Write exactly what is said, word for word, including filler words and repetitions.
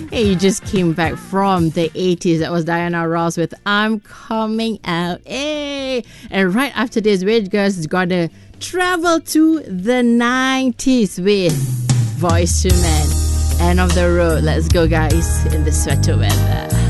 Hey, you just came back from the eighties. That was Diana Ross with I'm Coming Out. Hey! And right after this, we're just gonna travel to the nineties with Voice to Men. End of the road. Let's go, guys, in the sweater weather.